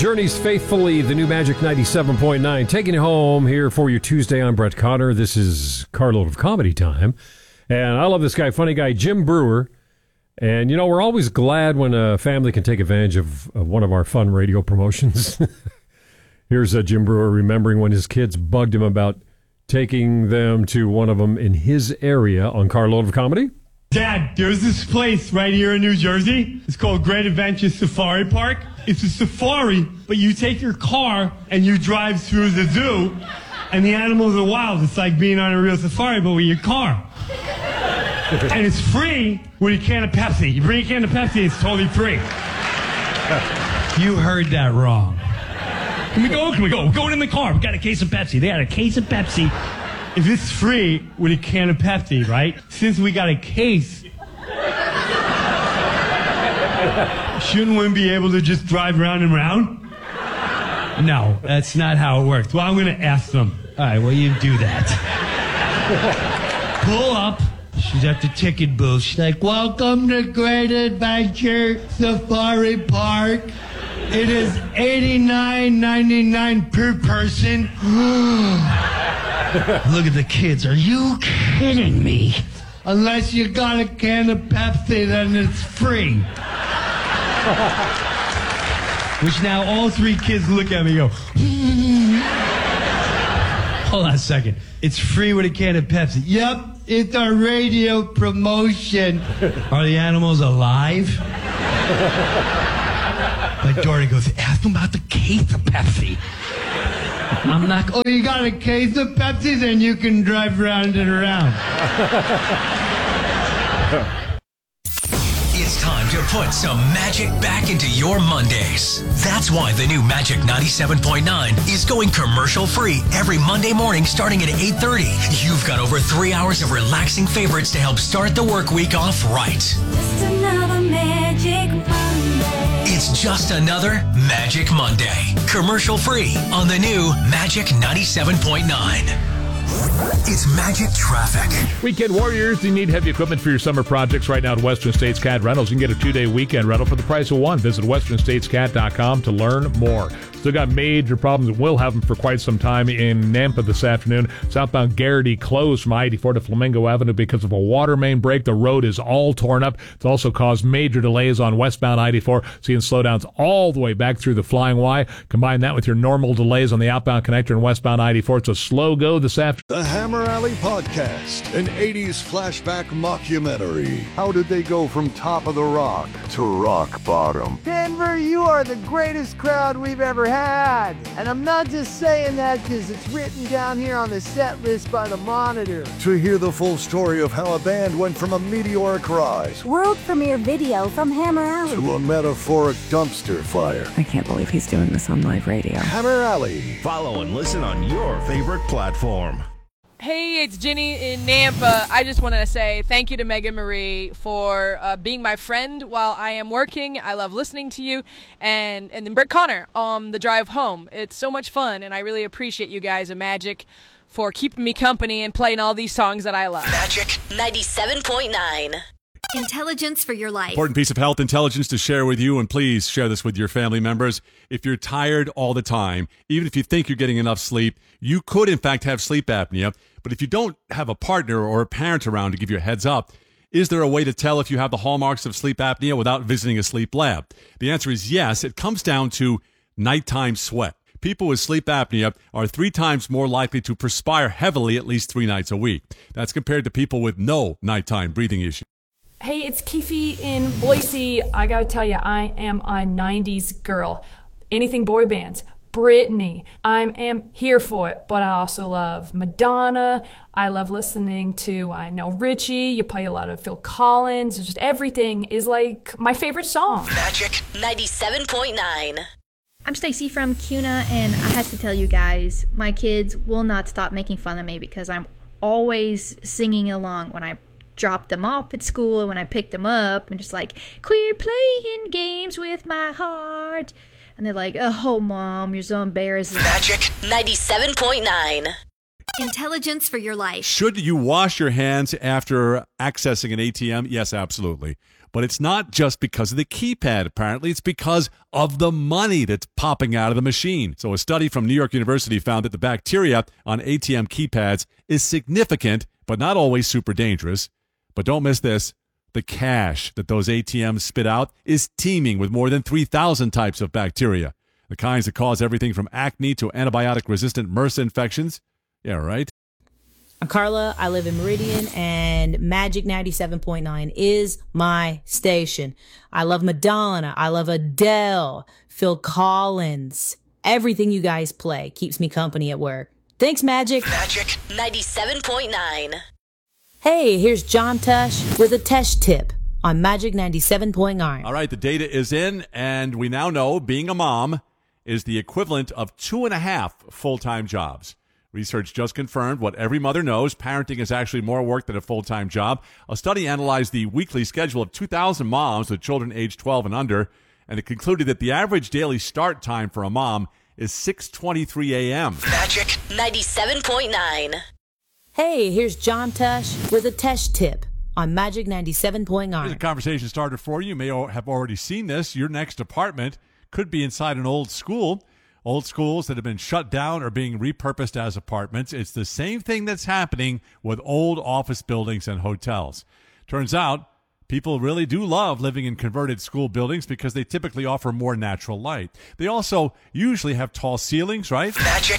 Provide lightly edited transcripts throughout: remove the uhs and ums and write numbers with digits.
Journeys faithfully, the new Magic 97.9. Taking you home here for your Tuesday. I'm Brett Connor. This is Carload of Comedy time. And I love this guy, funny guy, Jim Breuer. And, you know, we're always glad when a family can take advantage of one of our fun radio promotions. Here's Jim Breuer remembering when his kids bugged him about taking them to one of them in his area on Carload of Comedy. Dad, there's this place right here in New Jersey. It's called Great Adventure Safari Park. It's a safari, but you take your car and you drive through the zoo, and the animals are wild. It's like being on a real safari, but with your car. And it's free with a can of Pepsi. You bring a can of Pepsi, it's totally free. You heard that wrong. Can we go? Can we go? We're going in the car. We got a case of Pepsi. They had a case of Pepsi. If it's free with a can of Pepsi, right? Since we got a case, shouldn't we be able to just drive round and round? No, that's not how it works. Well, I'm going to ask them. All right, well, you do that. Pull up. She's at the ticket booth. She's like, welcome to Great Adventure Safari Park. It is $89.99 per person. Look at the kids. Are you kidding me? Unless you got a can of Pepsi, then it's free. Which now all three kids look at me and go, Hold on a second. It's free with a can of Pepsi. yep, it's our radio promotion. Are the animals alive? My daughter goes, ask them about the case of Pepsi. I'm not... Oh, you got a case of Pepsi? Then you can drive round and around. It's time to put some magic back into your Mondays. That's why the new Magic 97.9 is going commercial-free every Monday morning starting at 8:30. You've got over 3 hours of relaxing favorites to help start the work week off right. Just another Magic Monday. It's just another Magic Monday. Commercial-free on the new Magic 97.9. It's Magic Traffic. Weekend Warriors, do you need heavy equipment for your summer projects? Right now at Western States Cat Rentals, you can get a 2-day weekend rental for the price of one. Visit westernstatescat.com to learn more. Still got major problems, and will have them for quite some time in Nampa this afternoon. Southbound Garrity closed from I-84 to Flamingo Avenue because of a water main break. The road is all torn up. It's also caused major delays on westbound I-84, seeing slowdowns all the way back through the Flying Y. Combine that with your normal delays on the outbound connector and westbound I-84. It's a slow go this afternoon. The Hammer Alley Podcast, an 80s flashback mockumentary. How did they go from top of the rock to rock bottom? Denver, you are the greatest crowd we've ever had. And I'm not just saying that because it's written down here on the set list by the Monitor. To hear the full story of how a band went from a meteoric rise World premiere video from Hammer Alley. to a metaphoric dumpster fire. I can't believe he's doing this on live radio. Hammer Alley. Follow and listen on your favorite platform. Hey, it's Ginny in Nampa. I just want to say thank you to Megan Marie for being my friend while I am working. I love listening to you. And then Brett Connor on the drive home. It's so much fun, and I really appreciate you guys at Magic for keeping me company and playing all these songs that I love. Magic 97.9. Intelligence for your life. Important piece of health intelligence to share with you, and please share this with your family members. If you're tired all the time, even if you think you're getting enough sleep, you could in fact have sleep apnea. But if you don't have a partner or a parent around to give you a heads up, is there a way to tell if you have the hallmarks of sleep apnea without visiting a sleep lab? The answer is yes. It comes down to nighttime sweat. People with sleep apnea are 3 times more likely to perspire heavily at least 3 nights a week. That's compared to people with no nighttime breathing issues. Hey, it's Keefe in Boise. I gotta tell you, I am a 90s girl. Anything boy bands. Britney. I am here for it, but I also love Madonna. I love listening to, I know Richie. You play a lot of Phil Collins. Just everything is like my favorite song. Magic 97.9. I'm Stacy from CUNA, and I have to tell you guys, my kids will not stop making fun of me because I'm always singing along when I drop them off at school and when I pick them up, and just like, queer playing games with my heart. And they're like, oh, Mom, you're so embarrassing. Magic 97.9. Intelligence for your life. Should you wash your hands after accessing an ATM? Yes, absolutely. But it's not just because of the keypad, apparently. It's because of the money that's popping out of the machine. So a study from New York University found that the bacteria on ATM keypads is significant, but not always super dangerous. But don't miss this. The cash that those ATMs spit out is teeming with more than 3,000 types of bacteria. The kinds that cause everything from acne to antibiotic-resistant MRSA infections. Yeah, right? I'm Carla. I live in Meridian, and Magic 97.9 is my station. I love Madonna. I love Adele, Phil Collins. Everything you guys play keeps me company at work. Thanks, Magic. Magic 97.9. Hey, here's John Tesh with a Tesh tip on Magic 97.9. All right, the data is in, and we now know being a mom is the equivalent of 2.5 full-time jobs. Research just confirmed what every mother knows. Parenting is actually more work than a full-time job. A study analyzed the weekly schedule of 2,000 moms with children aged 12 and under, and it concluded that the average daily start time for a mom is 6:23 a.m. Magic 97.9. Hey, here's John Tesh with a Tesh tip on Magic 97.9. Here's a conversation starter for you. You may have already seen this. Your next apartment could be inside an old school. Old schools that have been shut down are being repurposed as apartments. It's the same thing that's happening with old office buildings and hotels. Turns out, people really do love living in converted school buildings because they typically offer more natural light. They also usually have tall ceilings, right? Magic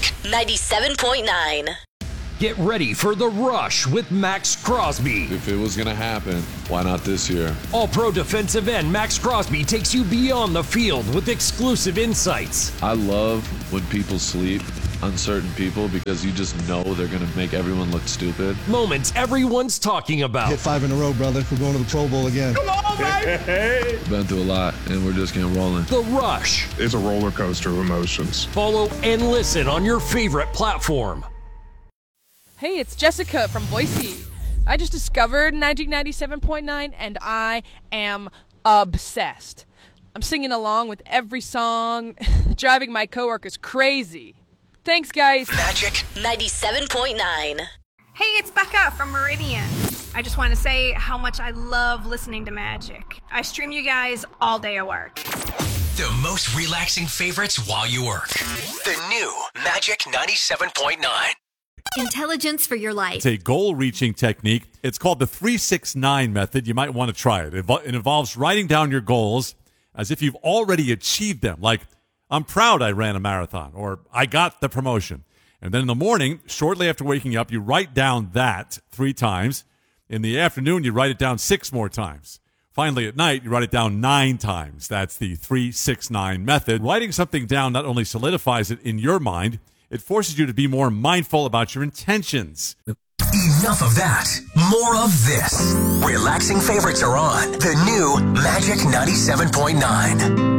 97.9. Get ready for The Rush with Max Crosby. If it was going to happen, why not this year? All-pro defensive end Max Crosby takes you beyond the field with exclusive insights. I love when people sleep, uncertain people, because you just know they're going to make everyone look stupid. Moments everyone's talking about. Hit 5 in a row, brother. We're going to the Pro Bowl again. Come on, baby! Been through a lot, and we're just getting rolling. The Rush. It's a roller coaster of emotions. Follow and listen on your favorite platform. Hey, it's Jessica from Boise. I just discovered Magic 97.9 and I am obsessed. I'm singing along with every song, driving my coworkers crazy. Thanks, guys. Magic 97.9. Hey, it's Becca from Meridian. I just want to say how much I love listening to Magic. I stream you guys all day at work. The most relaxing favorites while you work. The new Magic 97.9. Intelligence for your life. It's a goal-reaching technique. It's called the 3-6-9 method. You might want to try it. It involves writing down your goals as if you've already achieved them. Like, I'm proud I ran a marathon, or I got the promotion. And then in the morning, shortly after waking up, you write down that 3 times. In the afternoon, you write it down 6 more times. Finally, at night, you write it down 9 times. That's the 3-6-9 method. Writing something down not only solidifies it in your mind, it forces you to be more mindful about your intentions. Enough of that. More of this. Relaxing favorites are on the new Magic 97.9.